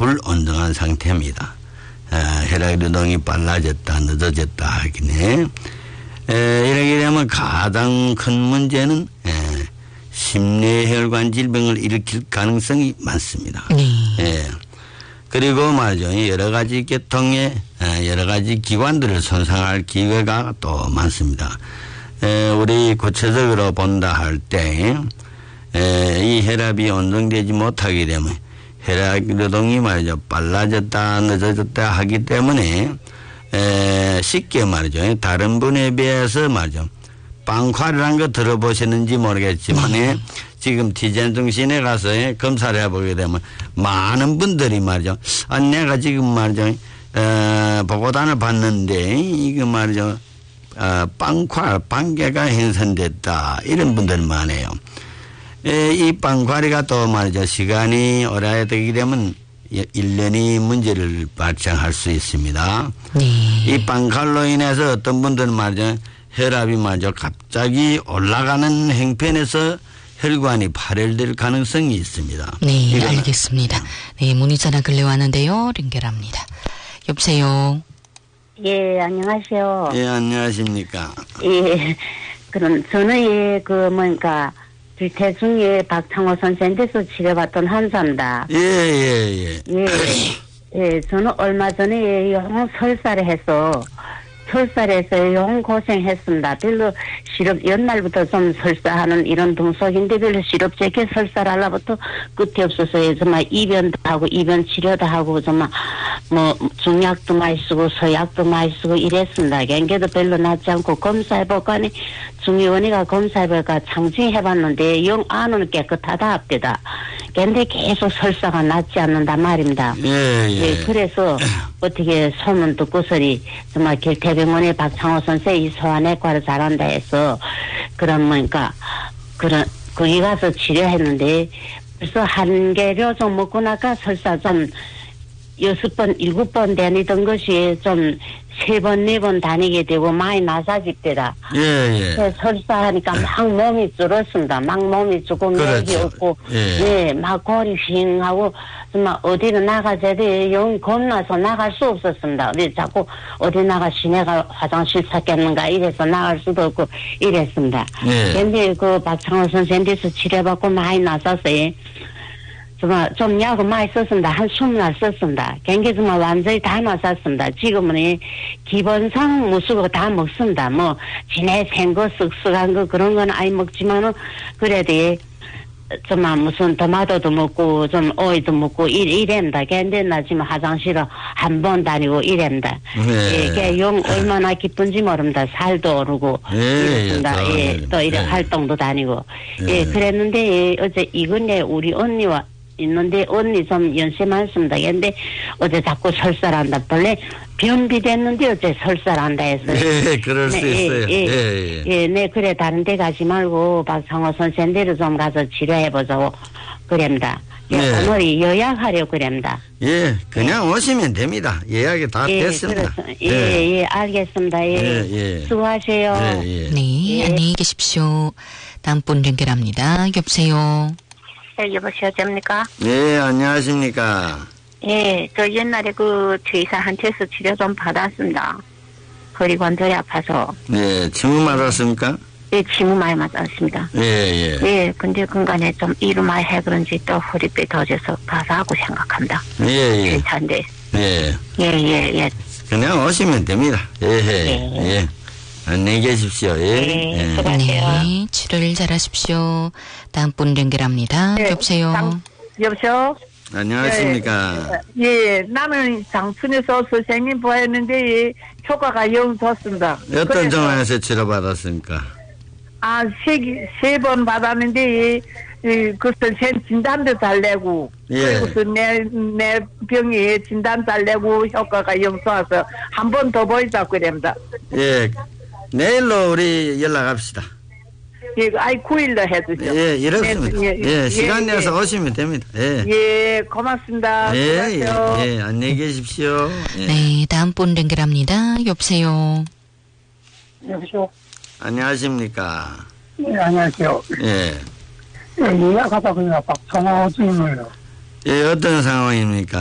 불온정한 상태입니다. 혈액류동이 빨라졌다 늦어졌다 하기네. 이렇게 되면 가장 큰 문제는 심뇌혈관 질병을 일으킬 가능성이 많습니다. 그리고 말이죠. 여러 가지 계통의 여러 가지 기관들을 손상할 기회가 또 많습니다. 우리 구체적으로 본다 할 때 이 혈압이 온정되지 못하게 되면 혈액류동이 말이죠. 빨라졌다 늦어졌다 하기 때문에 쉽게 말이죠. 다른 분에 비해서 말이죠. 빵활이라는 거 들어보셨는지 모르겠지만 지금 티젠중심에 가서 검사를 해보게 되면 많은 분들이 말이죠. 내가 지금 말이죠. 보고단을 봤는데 이거 말이죠. 빵활 빵개가 형성됐다 이런 분들 많아요. 이 빵활이가 또 말이죠. 시간이 오래 되게 되면 1년이 문제를 발생할 수 있습니다. 이 빵활로 인해서 어떤 분들은 말이죠. 혈압이 말이죠. 갑자기 올라가는 형편에서 혈관이 파열될 가능성이 있습니다. 네, 알겠습니다. 네, 문의 전화 근래 왔는데요. 연결합니다. 여보세요. 예, 안녕하세요. 예, 안녕하십니까. 예, 그럼 저는 대중에 박창호 선생님께서 치료받던 환자입니다. 예. 예, 저는 얼마 전에 영 설사를 해서 영 고생했습니다. 별로 연말부터 좀 설사하는 이런 동석인데 별로 시럽제게 설사를 하려부터 끝이 없어서 정말 입원도 하고 입원 치료도 하고 정말 뭐 중약도 많이 쓰고 서약도 많이 쓰고 이랬습니다. 경계도 별로 낫지 않고 검사해볼까니 중의원이가 검사해볼까 창진해봤는데 영 안은 깨끗하다 합니다. 근데 계속 설사가 낫지 않는단 말입니다. 예, 그래서 어떻게 소문 듣고서리 정말 길태병원의 박창호 선생이 소아내과를 잘한다 해서 거기 가서 치료했는데 벌써 한 개료 좀 먹고 나가 설사 좀 6번, 7번 다니던 것이 좀 3번, 4번 다니게 되고 많이 나사집대다. 예. 설사하니까 막 몸이 줄었습니다. 막 몸이 조금 맥이 없고, 막 골이 휑하고, 정말 어디를 나가야 돼. 영 겁나서 나갈 수 없었습니다. 자꾸 어디 나가 시내가 화장실 찾겠는가 이래서 나갈 수도 없고 이랬습니다. 근데 그 박창호 선생님께서 치료받고 많이 나섰어요. 정말 좀 약을 많이 썼습니다. 한 20날 썼습니다. 경기 정말 완전히 다 나섰습니다. 지금은 기본상 무수고 다 먹습니다. 뭐 진해 생거 쓱쓱한 거 그런 건 아예 먹지만은 그래도 정말 무슨 토마토도 먹고 좀 오이도 먹고 이랍니다. 근데 나 지금 화장실을 한 번 다니고 이랍니다. 이게 용 얼마나 기쁜지 모릅니다. 살도 오르고 이렇습니다. 또 이런 활동도 다니고 그랬는데 어제 이근에 우리 언니와 있는데 언니 좀 연세 많습니다. 근데 어제 자꾸 설사를 한다. 원래 변비 됐는데 어제 설사를 한다 해서. 그럴 수 있어요. 네, 그래 다른 데 가지 말고 박상호 선생님대로 좀 가서 치료해보자고 그럽니다. 오늘 예약하려고 그럽니다. 그냥 오시면 됩니다. 예약이 다 됐습니다. 알겠습니다. 수고하세요. 네, 안녕히 계십시오. 다음 분 연결합니다. 여보세요. 여보세요, 됩니까? 네, 안녕하십니까? 저 옛날에 그 주의사한테서 치료 좀 받았습니다. 허리 관절이 아파서. 네, 침을 맞았습니까? 침을 많이 맞았습니다. 근데 근간에 좀 일을 많이 해 그런지 또 허리뼈 터져서 가사하고 생각합니다. 주의사인데. 그냥 오시면 됩니다. 안녕히 계십시오. 네, 치료를 잘하십시오. 다음 분 연결합니다. 여보세요. 여보세요. 안녕하십니까. 나는 장춘에서 선생님 보았는데 효과가 영 좋습니다. 어떤 정황에서 치료받았습니까? 세 번 받았는데 그 선생님 진단도 잘 내고 그리고서 내 병이 진단 잘 내고 효과가 영 좋아서 한 번 더 보이자고 그럽니다. 내일로 우리 연락합시다. 9일로 해주세요. 이렇습니다. 시간 내서 오시면 됩니다. 고맙습니다. 안녕히 계십시오. 네, 다음 분 연결합니다. 여보세요. 여보세요. 안녕하십니까. 안녕하세요. 예약하다 보니까 박창호 주임을요. 어떤 상황입니까?